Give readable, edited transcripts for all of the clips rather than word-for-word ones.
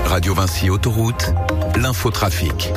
Radio Vinci Autoroute, l'infotrafic.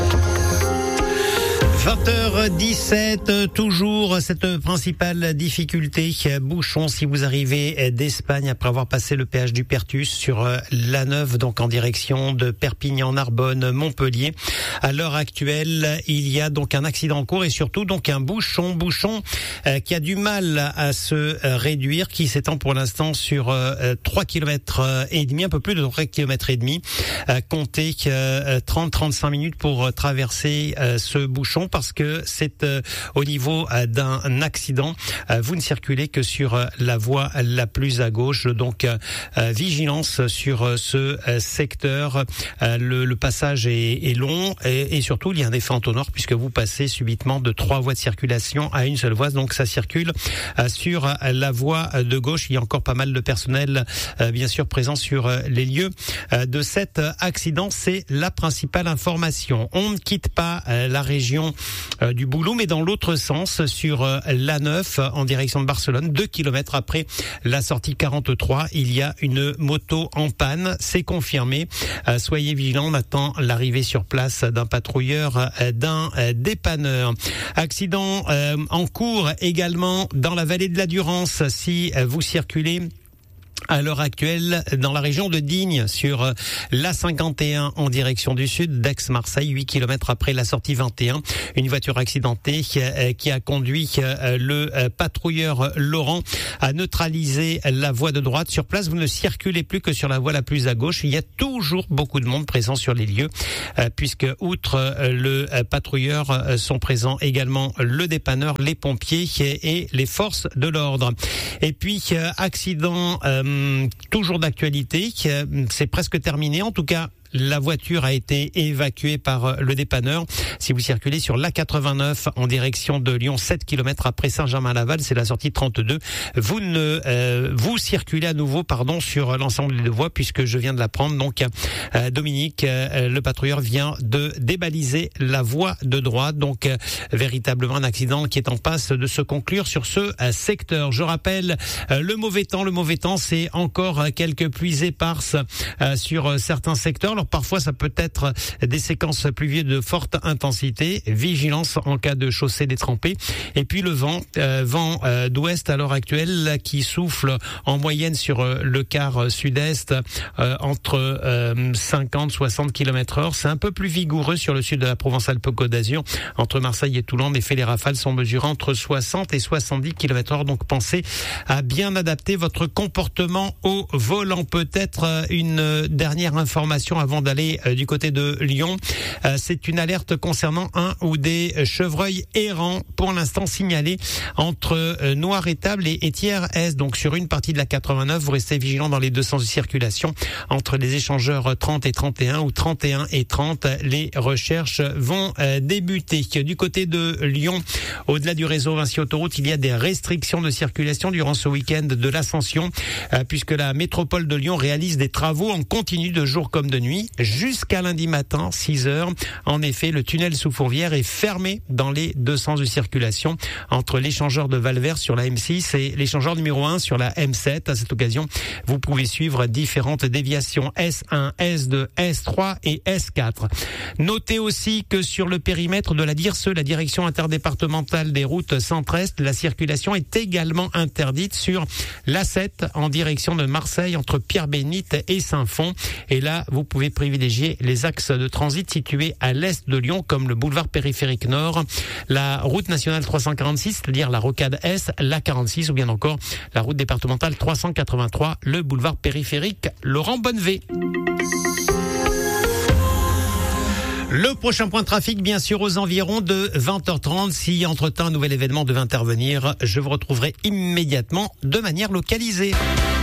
20h17, toujours cette principale difficulté, bouchon si vous arrivez d'Espagne après avoir passé le péage du Pertus sur l'A9, donc en direction de Perpignan, Narbonne, Montpellier. À l'heure actuelle, il y a donc un accident en cours et surtout donc un bouchon qui a du mal à se réduire, qui s'étend pour l'instant sur 3 km et demi, un peu plus de 3 km et demi. Comptez 30-35 minutes pour traverser ce bouchon, parce que c'est au niveau d'un accident. Vous ne circulez que sur la voie la plus à gauche, donc vigilance sur ce secteur. Le passage est long et surtout il y a un effet entonnoir puisque vous passez subitement de 3 voies de circulation à une seule voie, donc ça circule sur la voie de gauche. Il y a encore pas mal de personnel bien sûr présent sur les lieux de cet accident. C'est la principale information. On ne quitte pas la région du Boulot, mais dans l'autre sens, sur l'A9 en direction de Barcelone, 2 km après la sortie 43, il y a une moto en panne, c'est confirmé. Soyez vigilants, on attend l'arrivée sur place d'un patrouilleur, d'un dépanneur. Accident en cours également dans la vallée de la Durance, si vous circulez à l'heure actuelle dans la région de Digne sur l'A51 en direction du sud d'Aix-Marseille, 8 km après la sortie 21. Une voiture accidentée qui a conduit le patrouilleur Laurent à neutraliser la voie de droite. Sur place, vous ne circulez plus que sur la voie la plus à gauche. Il y a toujours beaucoup de monde présent sur les lieux puisque outre le patrouilleur sont présents également le dépanneur, les pompiers et les forces de l'ordre. Et puis accident toujours d'actualité, c'est presque terminé. En tout cas, la voiture a été évacuée par le dépanneur. Si vous circulez sur l'A89 en direction de Lyon, 7 km après Saint-Germain-Laval, c'est la sortie 32. Vous circulez à nouveau, sur l'ensemble des voies, puisque je viens de l'apprendre. Donc, Dominique, le patrouilleur vient de débaliser la voie de droite. Donc, véritablement un accident qui est en passe de se conclure sur ce secteur. Je rappelle, le mauvais temps, c'est encore quelques pluies éparses sur certains secteurs. Alors, parfois, ça peut être des séquences pluvieuses de forte intensité. Vigilance en cas de chaussée détrempée. Et puis le vent d'ouest à l'heure actuelle qui souffle en moyenne sur le quart sud-est entre 50-60 km/h. C'est un peu plus vigoureux sur le sud de la Provence-Alpes-Côte d'Azur. Entre Marseille et Toulon, en effet, les rafales sont mesurées entre 60 et 70 km/h. Donc pensez à bien adapter votre comportement au volant. Peut-être une dernière information avant d'aller du côté de Lyon. C'est une alerte concernant un ou des chevreuils errants pour l'instant signalés entre Noir-Étable et Thiers-Est. Donc sur une partie de la 89, vous restez vigilant dans les deux sens de circulation entre les échangeurs 30 et 31 ou 31 et 30. Les recherches vont débuter. Du côté de Lyon, au-delà du réseau Vinci Autoroute, il y a des restrictions de circulation durant ce week-end de l'Ascension puisque la métropole de Lyon réalise des travaux en continu de jour comme de nuit jusqu'à lundi matin, 6h. En effet, le tunnel sous Fourvière est fermé dans les deux sens de circulation entre l'échangeur de Valvert sur la M6 et l'échangeur numéro 1 sur la M7. À cette occasion, vous pouvez suivre différentes déviations S1, S2, S3 et S4. Notez aussi que sur le périmètre de la DIRSE, la direction interdépartementale des routes centre-est, la circulation est également interdite sur l'A7 en direction de Marseille entre Pierre-Bénite et Saint-Fond. Et là, vous pouvez privilégier les axes de transit situés à l'est de Lyon, comme le boulevard périphérique nord, la route nationale 346, c'est-à-dire la rocade S, la 46, ou bien encore la route départementale 383, le boulevard périphérique Laurent Bonnevé. Le prochain point de trafic, bien sûr, aux environs de 20h30. Si entre-temps un nouvel événement devait intervenir, je vous retrouverai immédiatement de manière localisée.